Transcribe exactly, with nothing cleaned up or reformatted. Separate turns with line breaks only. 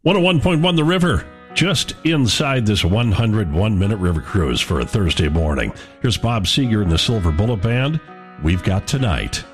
one oh one point one The River, just inside this one hundred one minute river cruise for a Thursday morning. Here's Bob Seger and the Silver Bullet Band. We've got Tonight.